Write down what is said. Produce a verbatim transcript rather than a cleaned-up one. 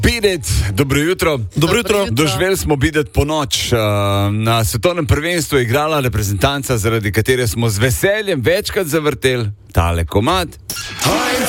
Beat It, dobro jutro. Dobro jutro. Doživeli smo Beat It po noč. Na svetovnem prvenstvu je igrala reprezentanca, zaradi katere smo z veseljem večkrat zavrteli tale komad. Heinz